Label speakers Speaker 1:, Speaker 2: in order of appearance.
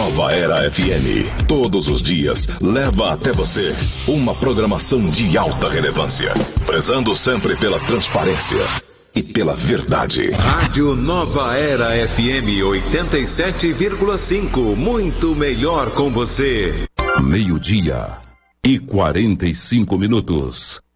Speaker 1: Nova Era FM, todos os dias, leva até você uma programação de alta relevância, prezando sempre pela transparência e pela verdade.
Speaker 2: Rádio Nova Era FM 87,5, muito melhor com você.
Speaker 3: 12:45.